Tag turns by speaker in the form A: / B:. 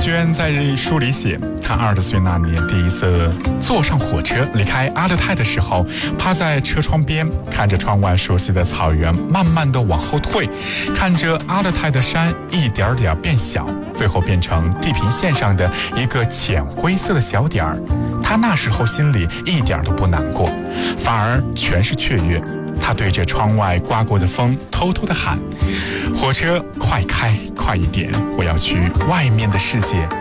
A: 娟在书里写，她20岁那年第一次坐上火车离开阿勒泰的时候，趴在车窗边，看着窗外熟悉的草原慢慢的往后退，看着阿勒泰的山一点点变小，最后变成地平线上的一个浅灰色的小点儿。她那时候心里一点都不难过，反而全是雀跃。她对着窗外刮过的风偷偷地喊：火车快开快一点，我要去外面的世界